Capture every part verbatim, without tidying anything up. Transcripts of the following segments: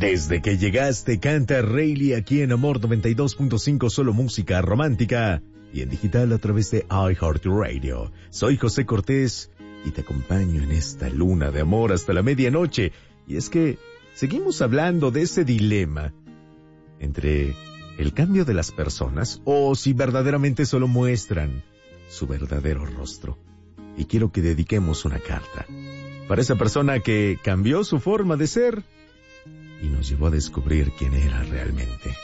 Desde que llegaste, canta Rayleigh aquí en Amor noventa y dos punto cinco, solo música romántica y en digital a través de iHeartRadio. Soy José Cortés y te acompaño en esta luna de amor hasta la medianoche. Y es que seguimos hablando de ese dilema entre el cambio de las personas o si verdaderamente solo muestran su verdadero rostro. Y quiero que dediquemos una carta para esa persona que cambió su forma de ser y nos llevó a descubrir quién era realmente.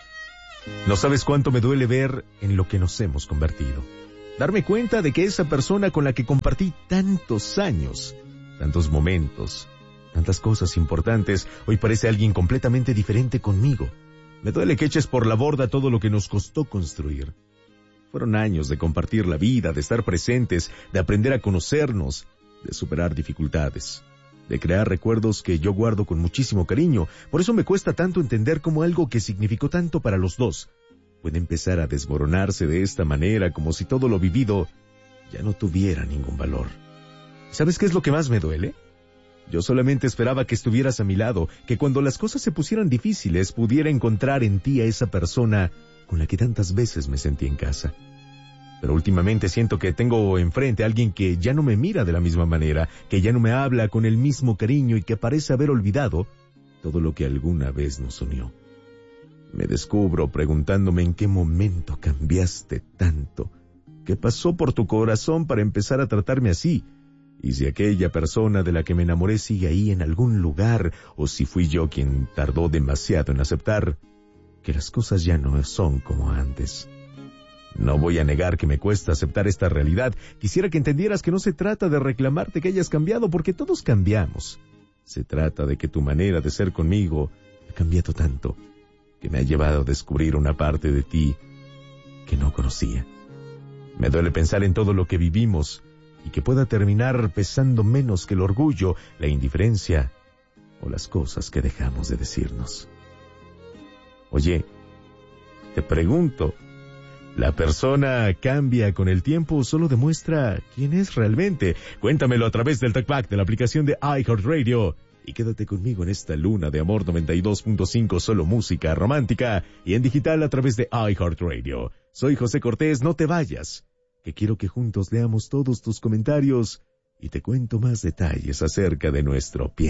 No sabes cuánto me duele ver en lo que nos hemos convertido. Darme cuenta de que esa persona con la que compartí tantos años, tantos momentos, tantas cosas importantes, hoy parece alguien completamente diferente conmigo. Me duele que eches por la borda todo lo que nos costó construir. Fueron años de compartir la vida, de estar presentes, de aprender a conocernos, de superar dificultades, de crear recuerdos que yo guardo con muchísimo cariño. Por eso me cuesta tanto entender cómo algo que significó tanto para los dos puede empezar a desmoronarse de esta manera, como si todo lo vivido ya no tuviera ningún valor. ¿Sabes qué es lo que más me duele? Yo solamente esperaba que estuvieras a mi lado, que cuando las cosas se pusieran difíciles pudiera encontrar en ti a esa persona con la que tantas veces me sentí en casa. Pero últimamente siento que tengo enfrente a alguien que ya no me mira de la misma manera, que ya no me habla con el mismo cariño y que parece haber olvidado todo lo que alguna vez nos unió. Me descubro preguntándome en qué momento cambiaste tanto, qué pasó por tu corazón para empezar a tratarme así, y si aquella persona de la que me enamoré sigue ahí en algún lugar, o si fui yo quien tardó demasiado en aceptar que las cosas ya no son como antes. No voy a negar que me cuesta aceptar esta realidad. Quisiera que entendieras que no se trata de reclamarte que hayas cambiado, porque todos cambiamos. Se trata de que tu manera de ser conmigo ha cambiado tanto, que me ha llevado a descubrir una parte de ti que no conocía. Me duele pensar en todo lo que vivimos y que pueda terminar pesando menos que el orgullo, la indiferencia o las cosas que dejamos de decirnos. Oye, te pregunto, ¿la persona cambia con el tiempo o solo demuestra quién es realmente? Cuéntamelo a través del TalkBack de la aplicación de iHeartRadio. Y quédate conmigo en esta luna de amor noventa y dos punto cinco, solo música romántica y en digital a través de iHeartRadio. Soy José Cortés, no te vayas, que quiero que juntos leamos todos tus comentarios y te cuento más detalles acerca de nuestro pie.